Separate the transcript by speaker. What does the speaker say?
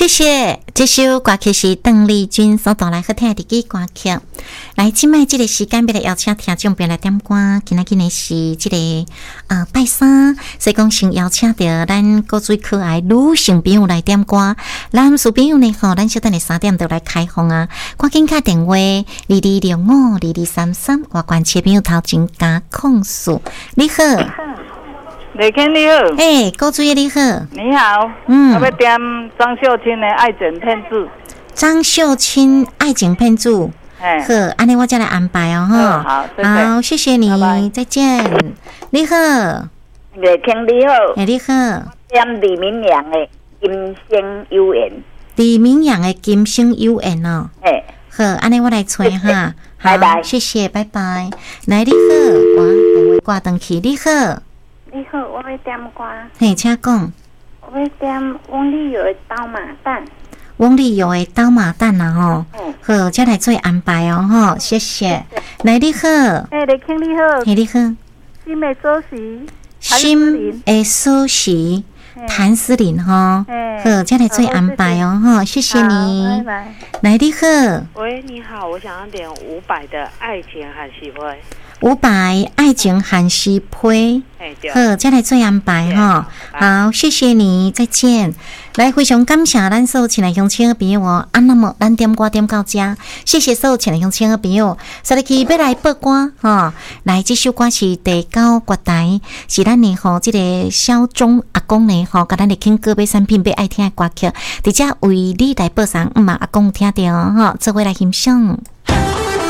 Speaker 1: 谢谢。这首歌曲是邓丽君所带来好听的歌曲。来，今麦这个时间要来邀请听众朋友来点歌。今仔日呢是这个拜三，所以讲先邀请到咱个最可爱女性朋友来点歌。男士朋友呢，咱小等下3点就来开放啊。赶紧打电话22652233，我关切朋友头前加控诉。你好。
Speaker 2: 雷天你好，
Speaker 1: 高主任你好，
Speaker 2: 你好，我要点张秀清的《爱情骗子》。
Speaker 1: 张秀清《爱情骗子》，好，安尼我再来安排哦，哈。好，谢谢你，拜拜，再见。你好，
Speaker 3: 雷天你好，
Speaker 1: 你好，
Speaker 3: 点李明阳的《今生有缘》。
Speaker 1: 李明阳的《今生有缘》哦，好，安尼我来吹哈，
Speaker 3: 拜拜，
Speaker 1: 谢谢，拜拜。来，你好，我电话挂断去，你好。
Speaker 4: 你好，我要点歌。
Speaker 1: 嘿，请讲。
Speaker 4: 我要点翁立友的《刀马旦》。
Speaker 1: 翁立友的《刀马旦》啦吼。好，再来做安排哦吼，谢谢。来，你好。
Speaker 4: 你听你好。
Speaker 1: 嘿，你好。
Speaker 4: 心的锁匙。
Speaker 1: 心的锁匙。谭思琳哈。好，再来做安排哦吼，谢谢你。
Speaker 4: 拜拜。
Speaker 1: 来，你好。
Speaker 5: 喂，你好，我想要点500的《爱情和喜会》。
Speaker 1: 500爱情韩西配，好，再来做安排哈。好，谢谢你，再见。来，非常感谢咱所有亲爱乡亲的朋友哦。那么咱点歌点到这，谢谢所有亲爱乡亲的朋友。所以要来播歌哈。来，这首歌是第9月台，是咱的吼这个小钟阿公呢吼，甲咱的听歌买产品要爱听的歌曲，直接为你来播送，阿公听到哈，做伙来欣赏。